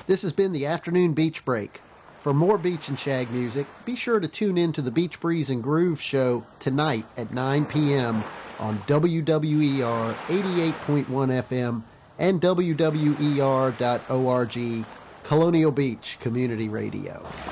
This has been the Afternoon Beach Break. For more Beach and Shag music, be sure to tune in to the Beach Breeze and Groove show tonight at 9 p.m. on WWER 88.1 FM and WWER.org, Colonial Beach Community Radio.